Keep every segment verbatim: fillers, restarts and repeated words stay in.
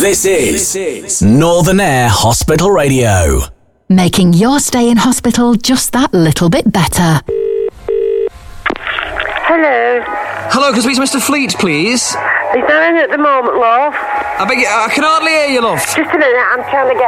This is Northern Air Hospital Radio. Making your stay in hospital just that little bit better. Hello. Hello, can I speak to Mister Fleet, please? He's not in at the moment, love. I beg you, I can hardly hear you, love. Just a minute, I'm trying to get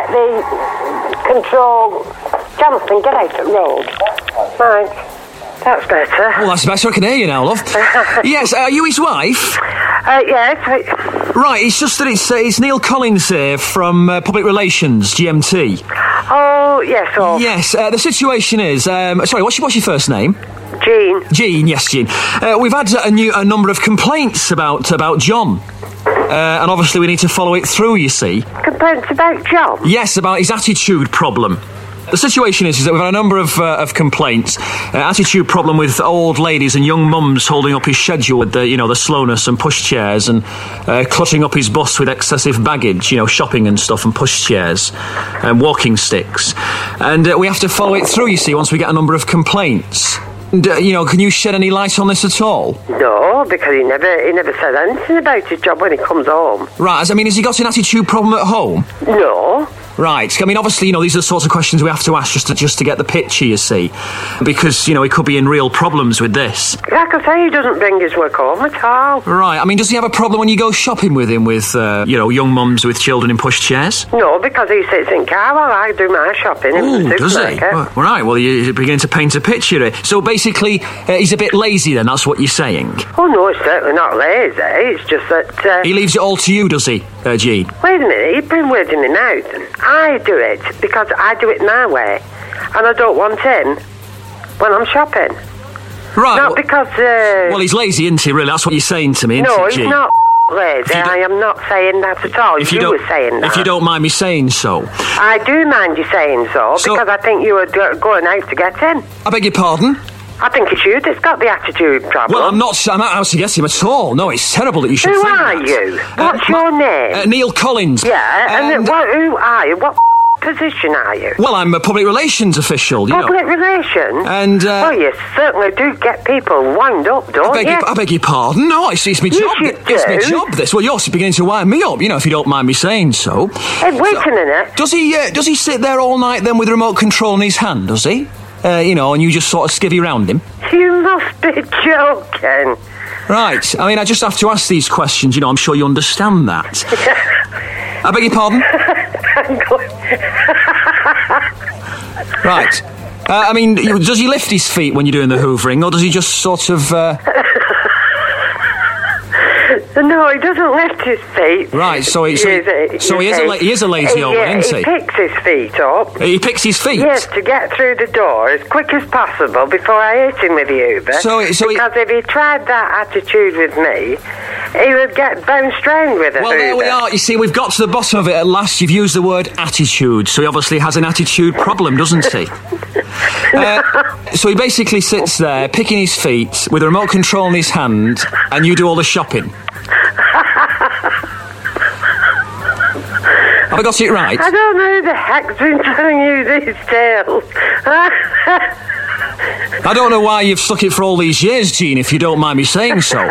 the control. Jonathan, get out the road. Right. That's better. Oh, that's better. I can hear you now, love. Yes, are you his wife? Uh, yes. Right, it's just that it's, uh, it's Neil Collins here from uh, Public Relations, G M T. Oh, yes, oh. Yes, uh, the situation is... Um, sorry, what's your, what's your first name? Jean. Jean, yes, Jean. Uh, we've had a, new, a number of complaints about, about John. Uh, and obviously we need to follow it through, you see. Complaints about John? Yes, about his attitude problem. The situation is, is that we've had a number of, uh, of complaints. Uh, attitude problem with old ladies and young mums holding up his schedule with the, you know, the slowness and pushchairs, and uh, cluttering up his bus with excessive baggage, you know, shopping and stuff, and pushchairs and walking sticks. And uh, we have to follow it through, you see, once we get a number of complaints. And, uh, you know, can you shed any light on this at all? No, because he never he never said anything about his job when he comes home. Right, I mean, has he got an attitude problem at home? No. Right. I mean, obviously, you know, these are the sorts of questions we have to ask just to, just to get the picture, you see. Because, you know, he could be in real problems with this. Like I say, he doesn't bring his work home at all. Right. I mean, does he have a problem when you go shopping with him with, uh, you know, young mums with children in pushchairs? No, because he sits in car while I do my shopping in Ooh, the does he? supermarket. Well, right. Well, you're beginning to paint a picture here. So, basically, uh, he's a bit lazy then, that's what you're saying? Oh, no, it's certainly not lazy. It's just that... Uh... He leaves it all to you, does he, uh, Jean? Wait a minute, you bring words in my mouth. And I do it because I do it my way. And I don't want in when I'm shopping. Right. Not well, because... Uh... Well, he's lazy, isn't he, really? That's what you're saying to me, isn't no, it, he's Jean? not lazy. I am not saying that at all. If you, you don't, were saying that. If you don't mind me saying so. I do mind you saying so, So- because I think you were go- going out to get in. I beg your pardon? I think it's you that's got the attitude problem. Well, I'm not, I'm not out to get him at all. No, it's terrible that you should Who think are that. you? Uh, What's ma- your name? Uh, Neil Collins. Yeah, and, And- then what, who are you? What position are you? Well, I'm a public relations official, you Public know. relations? And, uh... Well, you certainly do get people wound up, don't I beg, you? your, I beg your pardon. No, it's, it's my Yes, job. you It's my do. job, this. Well, you're beginning to wind me up, you know, if you don't mind me saying so. Hey, wait So- a minute. Does he, uh, does he sit there all night then with the remote control in his hand, does he? Uh, you know, and you just sort of skivvy round him? You must be joking. Right. I mean, I just have to ask these questions, you know, I'm sure you understand that. I beg your pardon? I'm going... Right. Uh, I mean, you- does he lift his feet when you're doing the hoovering, or does he just sort of... Uh... No, he doesn't lift his feet. Right, so he- so he- Is so he is a la- he is a lazy old one, yeah, isn't he? He picks his feet up. He picks his feet? Yes, to get through the door as quick as possible before I hit him with the Uber. So he- so he- because if he tried that attitude with me, he would get bounced round with a Well, Uber. there we are. You see, we've got to the bottom of it at last. You've used the word attitude, so he obviously has an attitude problem, doesn't he? uh, so he basically sits there, picking his feet, with a remote control in his hand, and you do all the shopping. Have I got it right? I don't know who the heck's been telling you these tales. I don't know why you've stuck it for all these years, Jean, if you don't mind me saying so.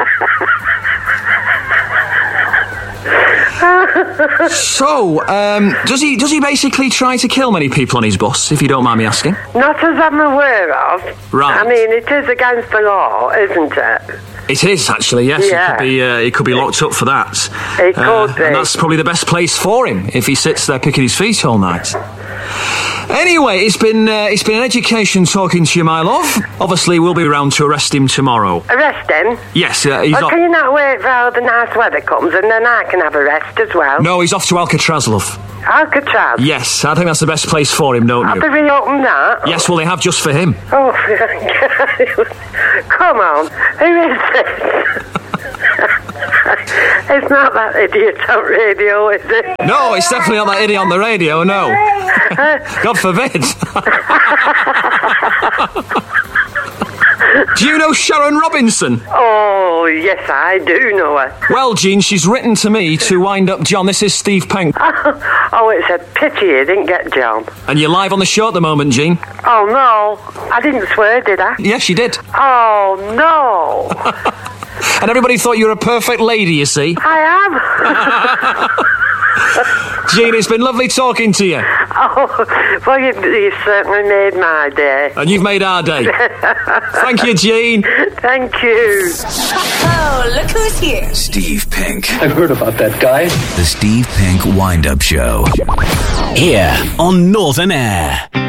So, um, does he does he basically try to kill many people on his bus, if you don't mind me asking? Not as I'm aware of. Right. I mean, it is against the law, isn't it? It is, actually, yes. Yeah. He could be, uh, he could be locked up for that. It could Uh, be. And that's probably the best place for him, if he sits there picking his feet all night. Anyway, it's been uh, it's been an education talking to you, my love. Obviously, we'll be around to arrest him tomorrow. Arrest him? Yes, uh, he's Well, off... can you not wait for all the nice weather comes and then I can have a rest as well? No, he's off to Alcatraz, love. Alcatraz? Yes, I think that's the best place for him, don't Have you? they reopened that? Yes, well, they have just for him. Oh, come on. Who is this? It's not that idiot on radio, is it? No, it's definitely not that idiot on the radio, no. God forbid. Do you know Sharon Robinson? Oh, yes, I do know her. Well, Jean, she's written to me to wind up John. This is Steve Pank. Oh, it's a pity you didn't get John. And you're live on the show at the moment, Jean. Oh, no. I didn't swear, did I? Yes, you did. Oh, no. And everybody thought you were a perfect lady, you see. I Jean, it's been lovely talking to you. Oh, well, you, you certainly made my day. And you've made our day. Thank you, Jean. Thank you. Oh, look who's here. Steve Pink. I've heard about that guy. The Steve Pink Wind-Up Show. Here on Northern Air.